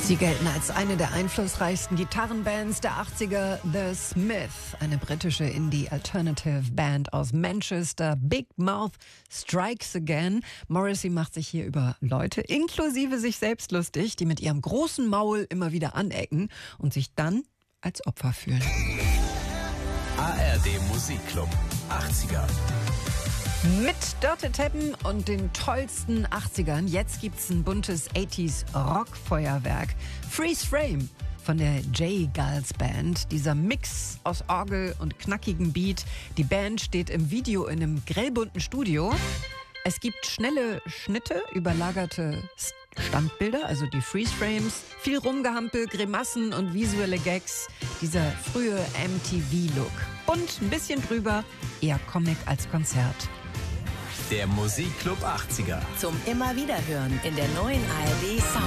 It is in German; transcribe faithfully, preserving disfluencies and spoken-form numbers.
Sie gelten als eine der einflussreichsten Gitarrenbands der achtziger. The Smiths, eine britische Indie-Alternative-Band aus Manchester. Big Mouth Strikes Again. Morrissey macht sich hier über Leute, inklusive sich selbst, lustig, die mit ihrem großen Maul immer wieder anecken und sich dann als Opfer fühlen. A R D Musikclub achtziger. Mit Dörte Teppen und den tollsten achtzigern. Jetzt gibt's ein buntes achtziger Rockfeuerwerk. Freeze Frame von der J. Gals Band. Dieser Mix aus Orgel und knackigem Beat. Die Band steht im Video in einem grellbunten Studio. Es gibt schnelle Schnitte, überlagerte Standbilder, also die Freeze Frames, viel Rumgehampel, Grimassen und visuelle Gags. Dieser frühe M T V-Look. Und ein bisschen drüber, eher Comic als Konzert. Der Musikclub achtziger. Zum immer wieder hören in der neuen A R D Sound.